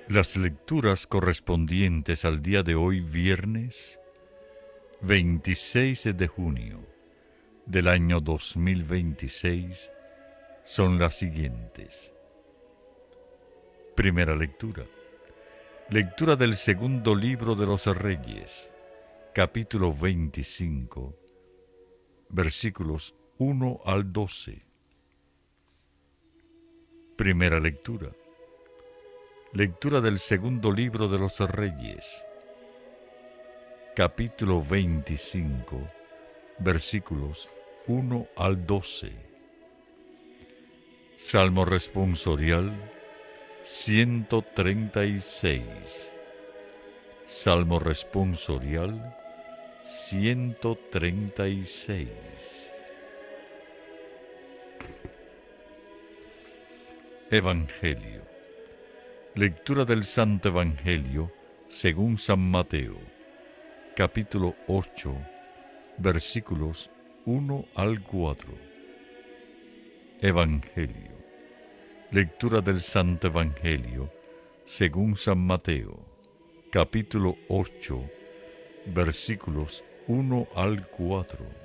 Las lecturas correspondientes al día de hoy, viernes 26 de junio del año 2026, son las siguientes. Primera lectura. Lectura del segundo libro de los Reyes, capítulo 25, versículos 1 al 12. Primera lectura. Lectura del segundo libro de los Reyes, capítulo 25, versículos 1 al 12. Salmo responsorial 136. Salmo responsorial 136. Evangelio. Lectura del Santo Evangelio según San Mateo, capítulo 8, versículos 1 al 4. Evangelio. Lectura del Santo Evangelio según San Mateo, capítulo 8, versículos 1 al 4.